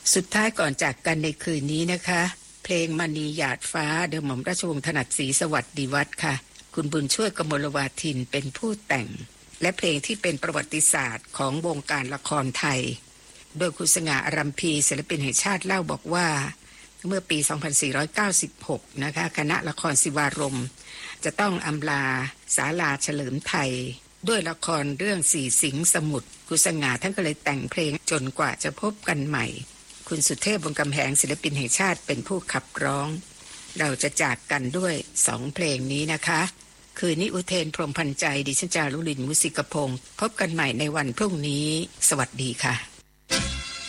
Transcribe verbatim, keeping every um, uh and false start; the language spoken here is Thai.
สุดท้ายก่อนจากกันในคืนนี้นะคะเพลงมณีหยาดฟ้าโดยหม่อมราชวงศ์ถนัดศรีสวัสดิวัฒน์ค่ะคุณบุญช่วยกมลวาทินเป็นผู้แต่งและเพลงที่เป็นประวัติศาสตร์ของวงการละครไทยโดยคุณสง่าอารัมพีศิลปินแห่งชาติเล่าบอกว่าเมื่อปีสองพันสี่ร้อยเก้าสิบหกนะคะคณะละครศิวารมณ์จะต้องอำลาศาลาเฉลิมไทยด้วยละครเรื่องสี่สิงห์สมุทรคุณสง่าท่านก็เลยแต่งเพลงจนกว่าจะพบกันใหม่คุณสุเทพวงศ์กำแหงศิลปินแห่งชาติเป็นผู้ขับร้องเราจะจากกันด้วยสองเพลงนี้นะคะคืนนี้อุเทนพรหมพันธ์ใจดิฉันจารุลินมุสิกพงศ์พบกันใหม่ในวันพรุ่งนี้สวัสดีค่ะ